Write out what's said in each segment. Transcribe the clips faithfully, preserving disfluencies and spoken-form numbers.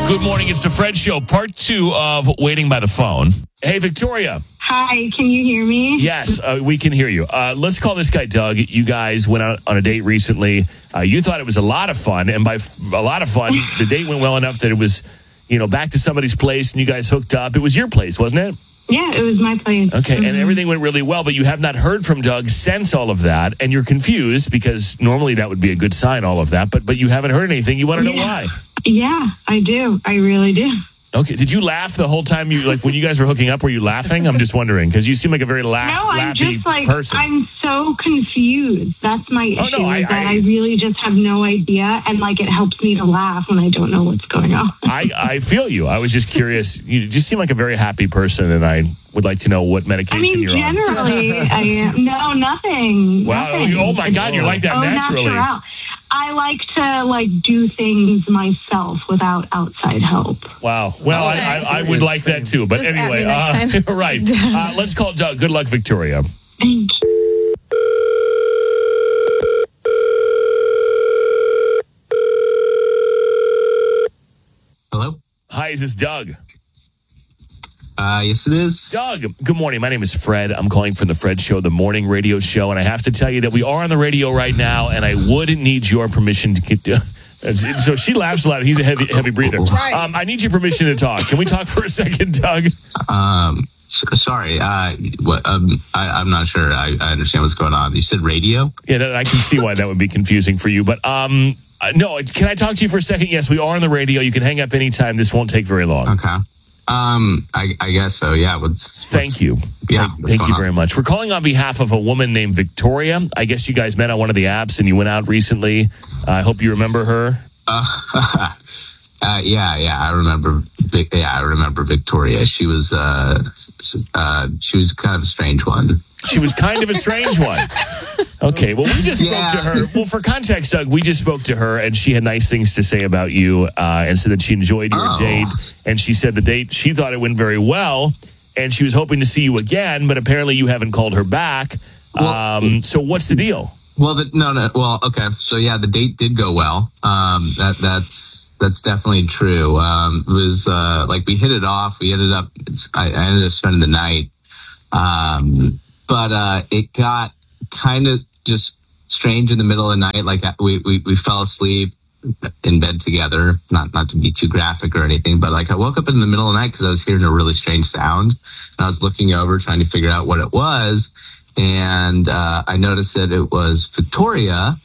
Good morning. It's the Fred Show, part two of Waiting by the Phone. Hey, Victoria. Hi, can you hear me? Yes, uh, we can hear you. Uh, let's call this guy Doug. You guys went out on a date recently. Uh, you thought it was a lot of fun, and by f- a lot of fun, the date went well enough that it was, you know, back to somebody's place, and you guys hooked up. It was your place, wasn't it? Yeah, it was my place. Okay, mm-hmm. And everything went really well, but you have not heard from Doug since all of that, and you're confused because normally that would be a good sign, all of that, but but you haven't heard anything. You want to know yeah. why? Yeah, I do. I really do. Okay, did you laugh the whole time? You like when you guys were hooking up? Were you laughing? I'm just wondering because you seem like a very laugh, no, I'm laughy just like person. I'm so confused. That's my issue. Oh, no, I, is that I, I really just have no idea, and like it helps me to laugh when I don't know what's going on. I, I feel you. I was just curious. You just seem like a very happy person, and I would like to know what medication I mean, you're on. generally, I am. No, nothing. Wow! Nothing. Oh my God, you're like that oh, naturally. Natural. I like to like do things myself without outside help. Wow. Well, Okay. I, I, I would like that too. But Just at anyway, me next uh, time. right. Uh, let's call Doug. Good luck, Victoria. Thank you. Hello? Hi, is this Doug? Uh, yes, it is. Doug, good morning. My name is Fred. I'm calling from the Fred Show, the morning radio show, and I have to tell you that we are on the radio right now, and I would need your permission to get. Uh, so she laughs a lot. He's a heavy, heavy breather. Right. Um, I need your permission to talk. Can we talk for a second, Doug? Um, s- sorry. Uh, what? Um, I, I'm not sure. I, I understand what's going on. You said radio? Yeah, that- I can see why that would be confusing for you, but um, uh, no. Can I talk to you for a second? Yes, we are on the radio. You can hang up anytime. This won't take very long. Okay. Um, I, I guess so. Yeah. What's, Thank what's, you. Yeah. Thank, what's thank going you on? very much. We're calling on behalf of a woman named Victoria. I guess you guys met on one of the apps and you went out recently. Uh, I hope you remember her. Uh, uh, yeah, yeah. I remember. Vic- Yeah, I remember Victoria. She was. Uh, s- uh, she was kind of a strange one. She was kind of a strange one. Okay, well, we just Yeah. spoke to her. Well, for context, Doug, we just spoke to her, and she had nice things to say about you, uh, and said that she enjoyed your Oh. date. And she said the date, she thought it went very well, and she was hoping to see you again, but apparently you haven't called her back. Well- um, so what's the deal? Well, the, no, no. Well, okay. So yeah, the date did go well. Um, that that's that's definitely true. Um, it was uh, like we hit it off. We ended up. It's, I, I ended up spending the night. Um, but uh, it got kind of just strange in the middle of the night. Like we we, we fell asleep in bed together. Not not to be too graphic or anything, but like I woke up in the middle of the night because I was hearing a really strange sound, and I was looking over trying to figure out what it was. And uh, I noticed that it was Victoria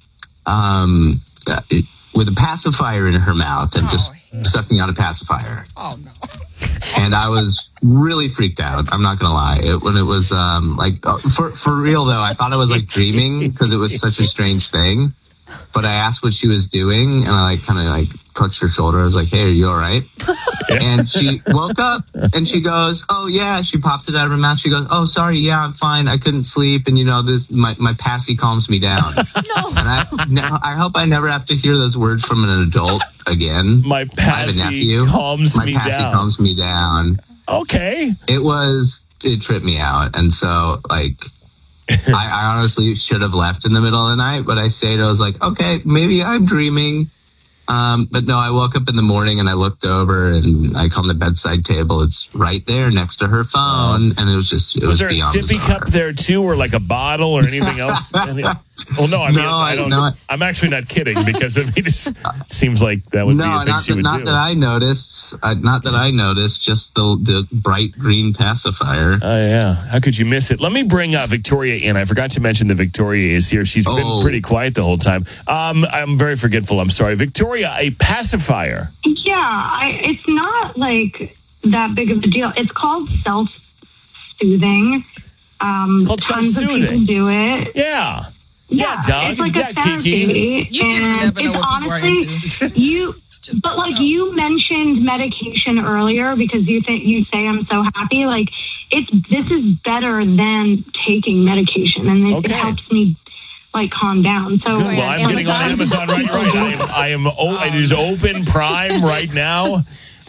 um, uh, with a pacifier in her mouth and just Oh, sucking on a pacifier. Oh, no. And I was really freaked out. I'm not gonna lie. It, when it was um, like uh, for for real though, I thought I was like dreaming because it was such a strange thing. But I asked what she was doing, and I like kind of like touched her shoulder. I was like, "Hey, are you all right?" And she woke up, and she goes, "Oh yeah." She pops it out of her mouth. She goes, "Oh, sorry, yeah, I'm fine. I couldn't sleep, and you know, this my my passy calms me down." No. And I no, I hope I never have to hear those words from an adult again. My I have a passy nephew. calms my me passy down. calms me down. Okay. It was it tripped me out, and so like. I, I honestly should have left in the middle of the night, but I stayed. I was like, okay, maybe I'm dreaming. Um, but no, I woke up in the morning and I looked over and like on the bedside table, it's right there next to her phone. And it was just, it Was was, there a beyond sippy bizarre. cup there too, or like a bottle or anything else? Any- well, no, I mean, No, I I- don't. no, I- I'm actually not kidding because I mean, it seems like that would No, be a thing not, she that, would not do. that I noticed. Uh, not that I noticed, just the, the bright green pacifier. Oh, yeah. How could you miss it? Let me bring uh, Victoria in. I forgot to mention that Victoria is here. She's been Oh. pretty quiet the whole time. Um, I'm very forgetful. I'm sorry. Victoria, a pacifier. Yeah, I, it's not like that big of a deal. It's called self-soothing. Um, It's called tons of self-soothing. people do it. Yeah. Yeah, Yeah, Doug. it's like Yeah, a therapy. Kiki. You just and never know it's what people are honestly, into. you, but like you mentioned medication earlier because you think you say I'm so happy. Like it's this is better than taking medication, and it, Okay. it helps me like calm down. So Good. Well, I'm getting on Amazon right right. I am, I am oh, it is open Prime right now.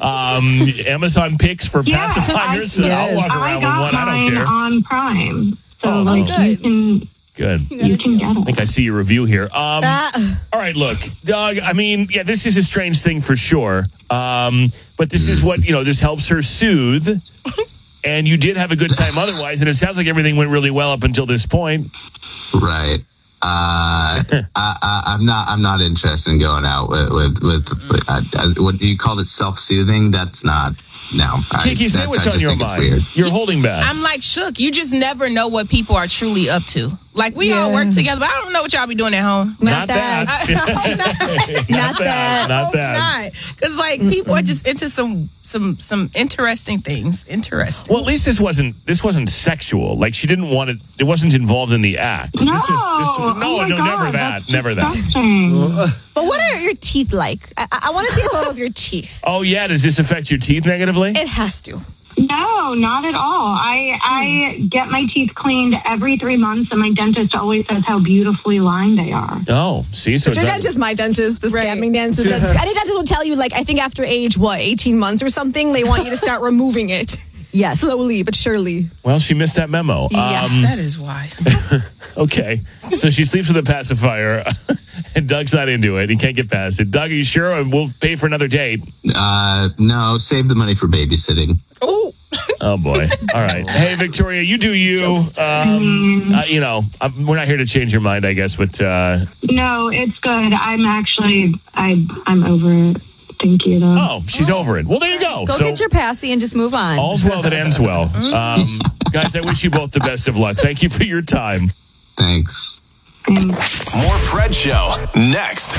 Um, Amazon picks for Yeah, pacifiers. I- I'll walk yes. I around with got one. I don't mine care. on Prime, so Oh, like good. you can Good. You can get I it. think I see your review here. Um, Ah. all right, look, Doug, I mean, yeah, this is a strange thing for sure. Um, but this is what, you know, this helps her soothe. And you did have a good time otherwise. And it sounds like everything went really well up until this point. Right. Uh, I, I, I'm not. I'm not interested in going out with with. with, with uh, what do you call it? Self-soothing. That's not. No. Kiki, say what's on your mind. You're holding back. I'm like shook. You just never know what people are truly up to. Like, we Yeah. all work together, but I don't know what y'all be doing at home. Not that. I hope not. Not that. Not hope that. not. Because, like, people are just into some some some interesting things. Interesting. Well, at least this wasn't this wasn't sexual. Like, she didn't want it. It wasn't involved in the act. No, This was, this, oh no, my no, God, never that. that's Never that. disgusting. But what are your teeth like? I, I want to see a photo of your teeth. Oh yeah, does this affect your teeth negatively? It has to. No, not at all. I I get my teeth cleaned every three months, and my dentist always says how beautifully lined they are. Oh, see, so It's your that- dentist, my dentist, the Right. scamming dentist. Any dentist will tell you, like, I think after age, what, eighteen months or something, they want you to start removing it. Yes. Slowly but surely. Well, she missed that memo. Yeah. Um, That is why. okay, so she sleeps with a pacifier, and Doug's not into it. He can't get past it. Doug, are you sure? We'll pay for another date. Uh, no. Save the money for babysitting. Oh, Oh boy! All right. Hey, Victoria, you do you. Um, uh, you know, I'm, we're not here to change your mind, I guess, but uh, No, it's good. I'm actually I I'm over it. Thank you, though. oh, she's over it. Well, there you go. Go so get your passy and just move on. all's well that ends well. Um, guys, I wish you both the best of luck. Thank you for your time. Thanks. Thanks. More Fred Show next.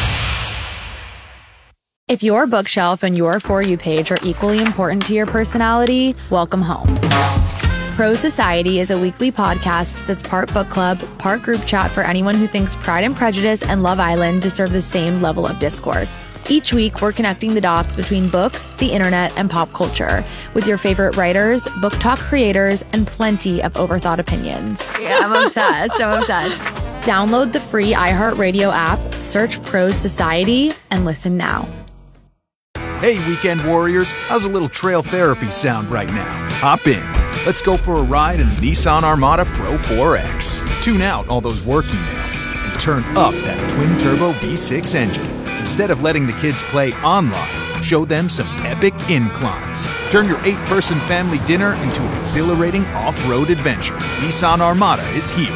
If your bookshelf and your For You page are equally important to your personality, welcome home. Pro Society is a weekly podcast that's part book club, part group chat for anyone who thinks Pride and Prejudice and Love Island deserve the same level of discourse. Each week, we're connecting the dots between books, the internet, and pop culture with your favorite writers, book talk creators, and plenty of overthought opinions. Yeah, I'm obsessed. I'm obsessed. Download the free iHeartRadio app, search Pro Society, and listen now. Hey, weekend warriors, how's a little trail therapy sound right now? Hop in. Let's go for a ride in the Nissan Armada Pro four X. Tune out all those work emails and turn up that twin-turbo V six engine. Instead of letting the kids play online, show them some epic inclines. Turn your eight-person family dinner into an exhilarating off-road adventure. Nissan Armada is here.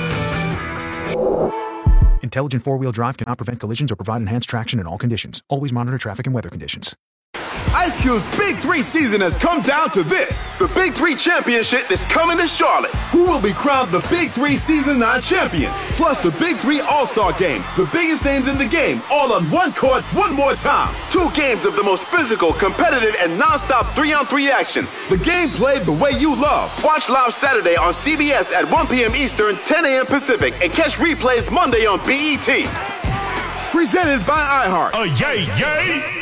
Intelligent four-wheel drive cannot prevent collisions or provide enhanced traction in all conditions. Always monitor traffic and weather conditions. Ice Cube's Big Three season has come down to this. The Big Three Championship is coming to Charlotte. Who will be crowned the Big Three Season nine champion? Plus the Big Three All-Star Game. The biggest names in the game, all on one court, one more time. Two games of the most physical, competitive, and non-stop three-on-three action. The game played the way you love. Watch live Saturday on C B S at one p.m. Eastern, ten a.m. Pacific, and catch replays Monday on B E T. Presented by iHeart. Oh, yay, yay!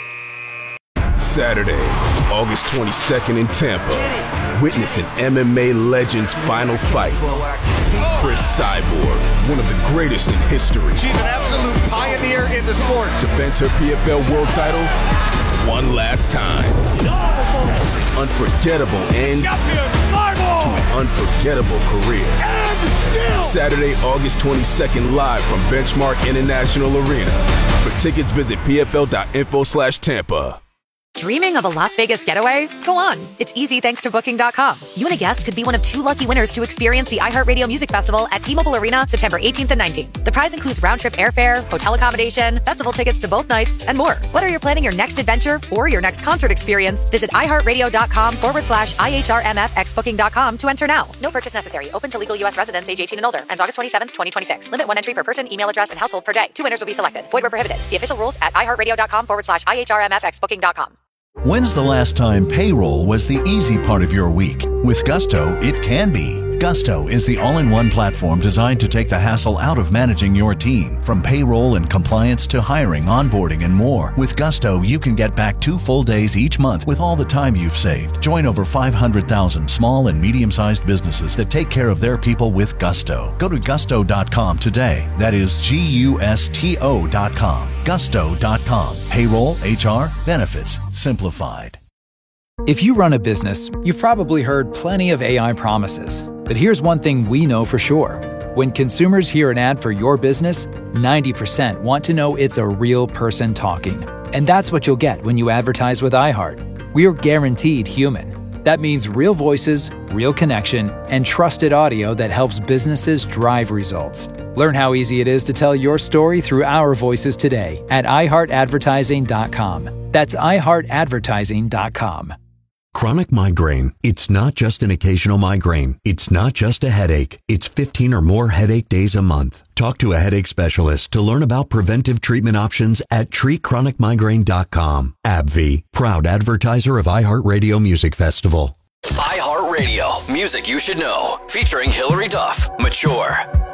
Saturday, August twenty-second in Tampa. Witness an M M A legend's final fight. Chris Cyborg, one of the greatest in history. She's an absolute pioneer in the sport. Defends her P F L world title one last time. Unforgettable end to an unforgettable career. Saturday, August twenty-second, live from Benchmark International Arena. For tickets, visit pfl.info slash Tampa. Dreaming of a Las Vegas getaway? Go on. It's easy thanks to Booking dot com. You and a guest could be one of two lucky winners to experience the iHeartRadio Music Festival at T-Mobile Arena September eighteenth and nineteenth. The prize includes round-trip airfare, hotel accommodation, festival tickets to both nights, and more. Whether you're planning your next adventure or your next concert experience, visit iHeartRadio.com forward slash IHRMFX Booking dot com to enter now. No purchase necessary. Open to legal U S residents age eighteen and older. Ends August twenty-seventh, twenty twenty-six. Limit one entry per person, email address, and household per day. Two winners will be selected. Void where prohibited. See official rules at iHeartRadio.com forward slash IHRMFX Booking dot com. When's the last time payroll was the easy part of your week? With Gusto, it can be. Gusto is the all-in-one platform designed to take the hassle out of managing your team. From payroll and compliance to hiring, onboarding, and more. With Gusto, you can get back two full days each month with all the time you've saved. Join over five hundred thousand small and medium-sized businesses that take care of their people with Gusto. Go to gusto dot com today. That is G U S T O dot com. gusto dot com. Payroll, H R, benefits, simplified. If you run a business, you've probably heard plenty of A I promises. But here's one thing we know for sure. When consumers hear an ad for your business, ninety percent want to know it's a real person talking. And that's what you'll get when you advertise with iHeart. We're guaranteed human. That means real voices, real connection, and trusted audio that helps businesses drive results. Learn how easy it is to tell your story through our voices today at i heart advertising dot com. That's i heart advertising dot com. Chronic migraine. It's not just an occasional migraine. It's not just a headache. It's fifteen or more headache days a month. Talk to a headache specialist to learn about preventive treatment options at treat chronic migraine dot com. AbbVie, proud advertiser of iHeartRadio Music Festival. iHeartRadio, music you should know. Featuring Hillary Duff, Mature.